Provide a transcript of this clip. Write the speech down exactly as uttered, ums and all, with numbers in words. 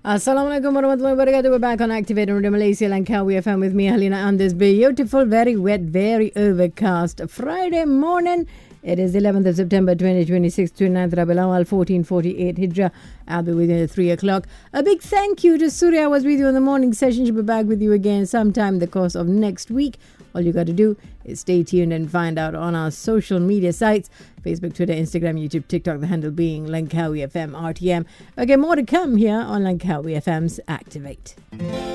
Assalamualaikum warahmatullahi wabarakatuh. We're back on Activate Radio Malaysia Langkawi F M with me, Halina, on this beautiful, very wet, very overcast Friday morning. It is eleventh of September twenty twenty-six, twenty-ninth Rabiul Awal fourteen forty-eight Hijrah. I'll be with you at three o'clock. A big thank you to Surya. I was with you in the morning session. She'll be back with you again sometime in the course of next week. All you got to do is stay tuned and find out on our social media sites. Facebook, Twitter, Instagram, YouTube, TikTok, the handle being Langkawi F M R T M. Okay, more to come here on Langkawi F M's Activate.